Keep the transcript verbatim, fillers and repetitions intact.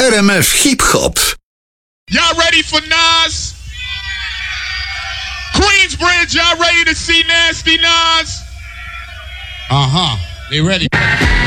R M F Hip Hop. Y'all ready for Nas? Queensbridge, y'all ready to see Nasty Nas? Uh-huh. They ready.